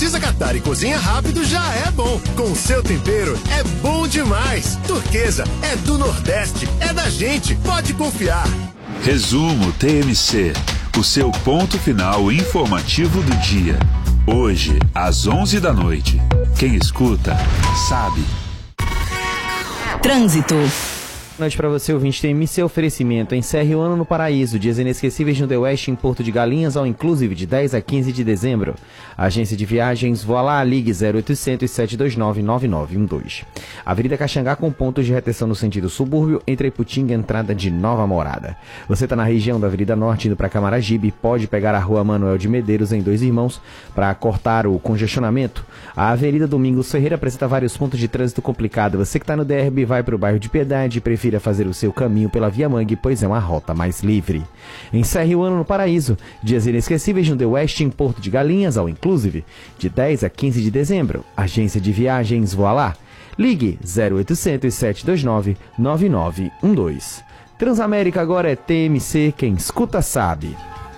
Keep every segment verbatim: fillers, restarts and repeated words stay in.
desacatar e cozinha rápido já é bom. Com seu tempero é bom demais. Turquesa é do Nordeste, é da gente, pode confiar. Resumo T M C, o seu ponto final informativo do dia. Hoje, às onze da noite. Quem escuta, sabe. Trânsito. Boa noite para você, ouvinte. Tem M C oferecimento. Encerre o ano no paraíso. Dias inesquecíveis no The West em Porto de Galinhas, ao inclusive de dez a quinze de dezembro. Agência de viagens, voa lá, ligue zero oitocentos, sete dois nove, nove nove um dois. Avenida Caxangá com pontos de retenção no sentido subúrbio, entre Iputinga e entrada de Nova Morada. Você está na região da Avenida Norte, indo para Camaragibe, pode pegar a Rua Manuel de Medeiros em Dois Irmãos para cortar o congestionamento. A Avenida Domingos Ferreira apresenta vários pontos de trânsito complicado. Você que está no D R B vai para o bairro de Piedade, prefira fazer o seu caminho pela Via Mangue, pois é uma rota mais livre. Encerre o ano no paraíso. Dias inesquecíveis no The West em Porto de Galinhas, ao inclusive, de dez a quinze de dezembro. Agência de viagens, voa lá. Ligue zero oitocentos, sete dois nove, nove nove um dois. Transamérica agora é T M C, quem escuta sabe.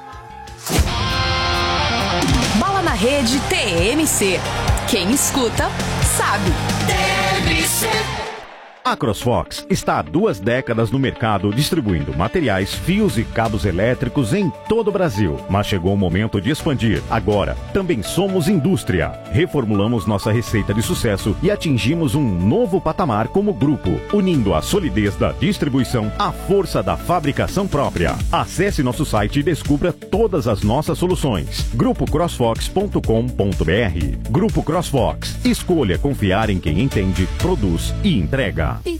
Bola na rede T M C. Quem escuta, sabe. T M C. A CrossFox está há duas décadas no mercado distribuindo materiais, fios e cabos elétricos em todo o Brasil. Mas chegou o momento de expandir. Agora, também somos indústria. Reformulamos nossa receita de sucesso e atingimos um novo patamar como grupo, unindo a solidez da distribuição à força da fabricação própria. Acesse nosso site e descubra todas as nossas soluções. grupo crossfox ponto com ponto br. Grupo CrossFox. Escolha confiar em quem entende, produz e entrega. E